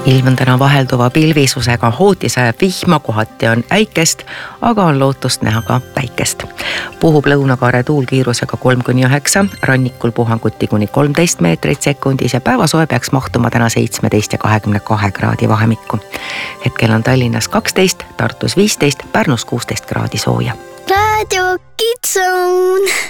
ilm on täna vahelduva pilvisusega, hooti sajab vihma, kohati on äikest, aga on lootust näha ka päikest. Puhub lõunakaare tuul kiirusega 3–9, rannikul puhanguti kuni 13 meetrit sekundis ja päevasoe peaks mahtuma täna 17 ja 22 kraadi vahemikku. Hetkel on Tallinnas 12, Tartus 15, Pärnus 16 kraadi sooja. Raadio Kids Zone.